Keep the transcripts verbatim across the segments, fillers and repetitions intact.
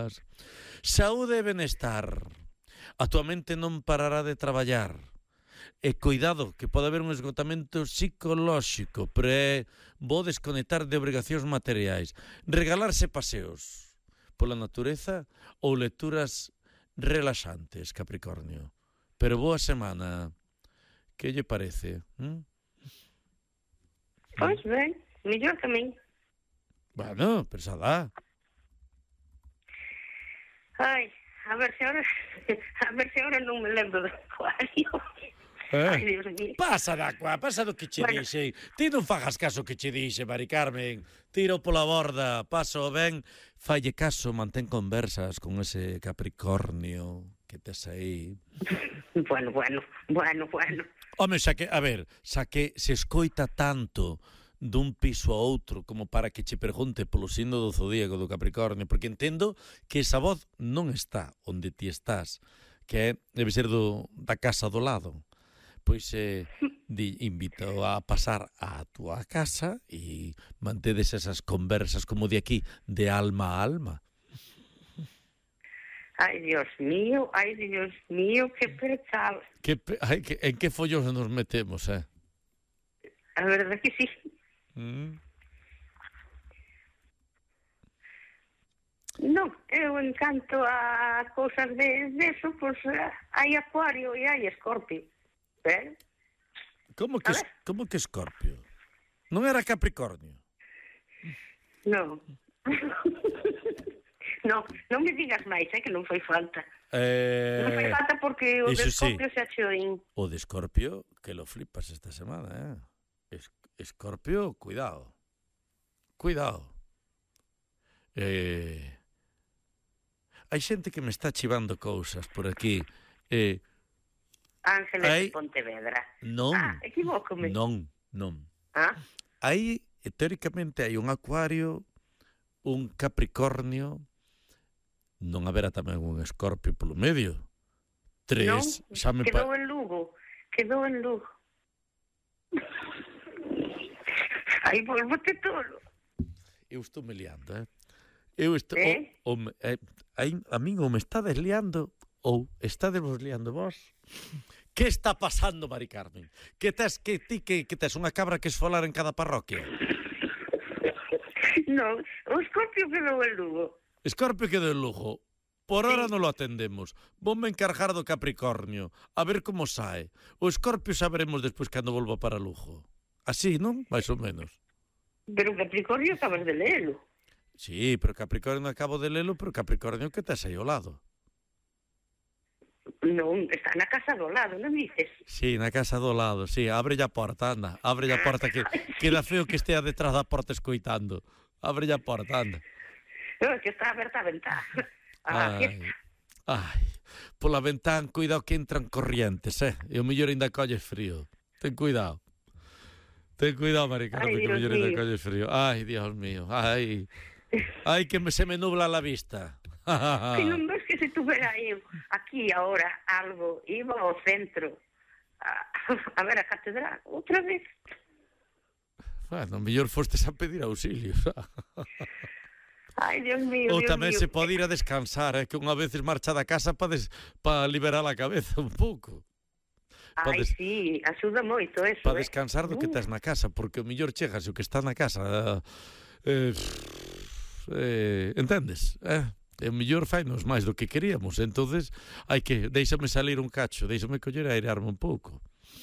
días. Saúde e benestar. A tua mente non parará de traballar. E cuidado, que pode haber un esgotamento psicolóxico, pero é bo desconectar de obrigacións materiais. Regalarse paseos pola natureza ou lecturas relaxantes, Capricornio. Pero boa semana. Que lle parece? ¿Mm? Pois ben, mellor que a min. Bueno, pensada. Ai, a ver se ahora a ver se ahora non me lembro do acuario. Eh? Ai, Dios mío. Pasa, Dacua, pasa do que che Bueno. dixe. Ti non fagas caso que che dixe, Mari Carmen. Tiro pola borda, paso ben. Falle caso, mantén conversas con ese Capricornio que tes aí. Bueno, bueno, bueno, bueno. Home, xa que, a ver, xa que se escoita tanto dun piso a outro como para que che pregunte polo signo do zodíaco do Capricornio, porque entendo que esa voz non está onde ti estás, que é, debe ser do, da casa do lado. Pois eh, di, invito a pasar á túa casa e mantedes esas conversas como de aquí, de alma a alma. Ai, Dios mío, ai, Dios mío, que perchal. Que, ai, que, en que follos nos metemos, eh? A verdade que sí. Mm. Non, eu encanto a cousas de, de eso, pois pues, hai acuario e hai escorpio. Eh? Como que, como que Escorpio? Non era Capricornio? Non. non, non me digas máis, eh, que non foi falta. Eh, non foi falta porque o de Escorpio sí. Se achoín. O de Escorpio, que lo flipas esta semana, eh? Es, Escorpio, cuidado. Cuidado. Eh, hai xente que me está chivando cousas por aquí. Eh, Ángeles hai, de Pontevedra. Non. Ah, equivócome. Non, non. Ah? Aí, teóricamente, hai un Acuario, un Capricornio, non haberá tamén un Escorpio polo medio. Tres, non, xa me quedou pa... en Lugo. Quedou en Lugo. Aí volvote todo. Eu estou me liando, eh? Eu estou... Eh? O, o, eh, aí, a min ou me está desliando ou está desliando vos. Que está pasando, Mari Carmen? Que tes, que ti que, que tes unha cabra que esfolar en cada parroquia? Non, o Escorpio quedou en Lugo. Escorpio quedou en Lugo. Por hora sí. non lo atendemos. Voume encargar do Capricornio. A ver como sae. O Escorpio saberemos despois cando volva para Lugo. Así, non? Mais ou menos. Pero o Capricornio acabas de lelo. Sí, pero Capricornio acabo de lelo, pero Capricornio que tes aí ao lado. Non, está na casa do lado, non dices? Sí, na casa do lado, sí. Abre a porta, anda. Abre a porta, que queda feo que estea detrás da porta escoitando. Abre a porta, anda. Non, que está aberta a ventá. Ai, ai. Pola ventán, cuidado que entran corrientes, eh? E o mellor ainda colles frío. Ten cuidado. Ten cuidado, Mari Carmen, que o mellor ainda colles frío. Ai, Dios mío. Ai. Ai, que me, se me nubla la vista. Que non ves que se tuvera eu aquí ahora algo, iba ao centro a, a ver a catedral outra vez. Bueno, mellor fostes a pedir auxilio. Ai, Dios mío, Ou Dios tamén mío. se pode ir a descansar, eh, que unha vez marcha da casa para pa liberar a cabeza un pouco. Ai, des... sí, axuda moito eso, para eh? descansar do que tes na casa, porque o mellor chegas e o que está na casa eh, eh, entendes, eh? E o mellor fainos máis do que queríamos, entonces hai que, déixame salir un cacho, déixame coller a airearme un pouco.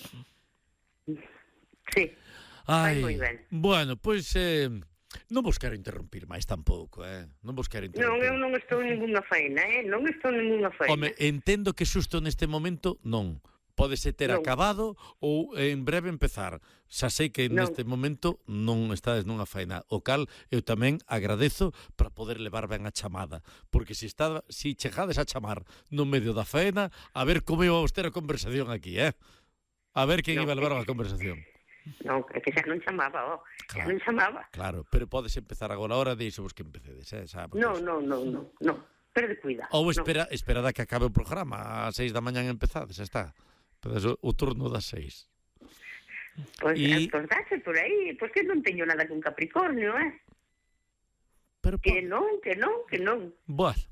Sí, vai moi ben. Bueno, pois eh, non vos quero interrumpir máis tampouco, eh? Non vos quero interrumpir. Non, eu non estou en ninguna faena, eh? Non estou en ninguna faena. Home, entendo que xusto neste momento non. Pódese ter non. acabado ou en breve empezar. Xa sei que non. neste momento non estades nunha faena, o cal eu tamén agradezo para poder levar ben a chamada, porque se está, si chegades a chamar no medio da faena, a ver como iba a ter a conversación aquí, eh? A ver quen no, iba a levar a conversación. Non, é que xa non chamaba, oh. Claro, xa non chamaba. Claro, pero podes empezar agora, ahora deixo vos que empecedes, eh? Sabe, non, non, non, non, non, pero de cuidado. Ou espera, no. esperada que acabe o programa, ás seis da mañan empezades, xa está. Pero o turno das seis. Pois, y... pues daxe por aí, pois que non teño nada con Capricornio, eh? Pero, que non, que non, que non. Bueno,